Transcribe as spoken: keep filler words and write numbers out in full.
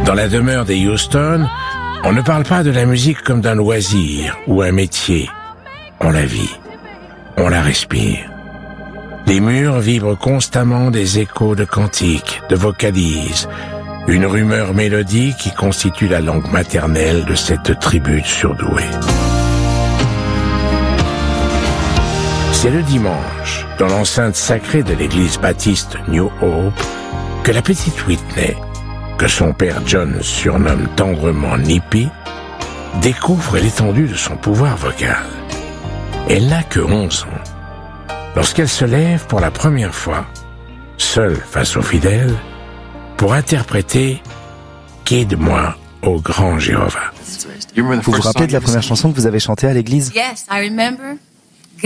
Dans la demeure des Houston, on ne parle pas de la musique comme d'un loisir ou un métier. On la vit, on la respire. Les murs vibrent constamment des échos de cantiques, de vocalises, une rumeur mélodique qui constitue la langue maternelle de cette tribu surdouée. C'est le dimanche, dans l'enceinte sacrée de l'église baptiste New Hope, que la petite Whitney, que son père John surnomme tendrement Nippy, découvre l'étendue de son pouvoir vocal. Elle n'a que onze ans. Lorsqu'elle se lève pour la première fois, seule face aux fidèles, pour interpréter « Guide-moi au grand Jéhovah ». Vous vous rappelez de la première chanson que vous avez chantée à l'église? Yes, I remember